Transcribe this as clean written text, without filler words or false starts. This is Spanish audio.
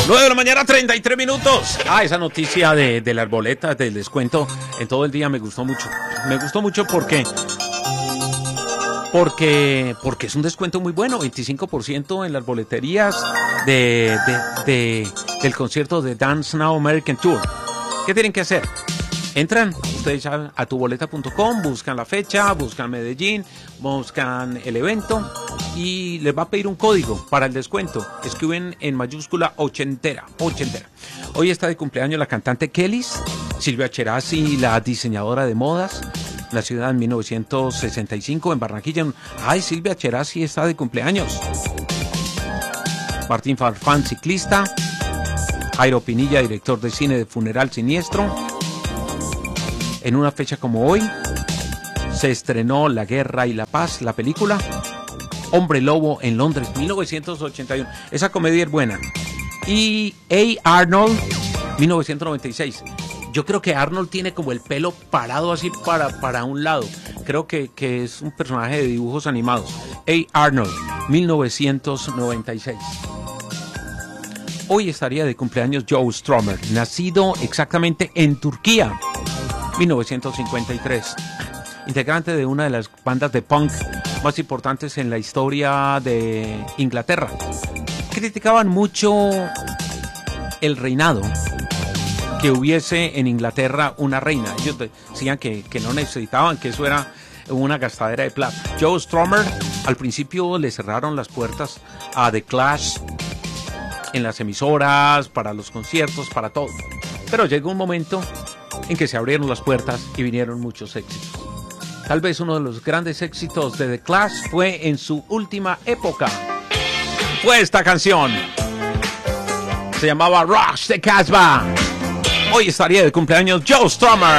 9 de la mañana, 33 minutos. Esa noticia de las boletas, del descuento en todo el día me gustó mucho. Me gustó mucho porque es un descuento muy bueno, 25% en las boleterías del concierto de Dance Now American Tour. ¿Qué tienen que hacer? Entran, ustedes ya a tuboleta.com, buscan la fecha, buscan Medellín, buscan el evento y les va a pedir un código para el descuento. Escriben en mayúscula ochentera. Hoy está de cumpleaños la cantante Kellys, Silvia Cherasi, la diseñadora de modas, nacida en 1965 en Barranquilla. Silvia Cherasi está de cumpleaños. Martín Farfán, ciclista. Jairo Pinilla, director de cine de Funeral Siniestro. En una fecha como hoy, se estrenó La Guerra y la Paz, la película. Hombre Lobo en Londres, 1981. Esa comedia es buena. Y A. Arnold, 1996. Yo creo que Arnold tiene como el pelo parado así para un lado. Creo que es un personaje de dibujos animados. A. Arnold, 1996. Hoy estaría de cumpleaños Joe Strummer, nacido exactamente en Turquía, 1953. Integrante de una de las bandas de punk más importantes en la historia de Inglaterra. Criticaban mucho el reinado, que hubiese en Inglaterra una reina. Ellos decían que no necesitaban, que eso era una gastadera de plata. Joe Strummer, al principio le cerraron las puertas a The Clash en las emisoras, para los conciertos, para todo. Pero llegó un momento en que se abrieron las puertas y vinieron muchos éxitos. Tal vez uno de los grandes éxitos de The Clash fue en su última época. Fue esta canción. Se llamaba Rush the Casbah. Hoy estaría de cumpleaños Joe Strummer.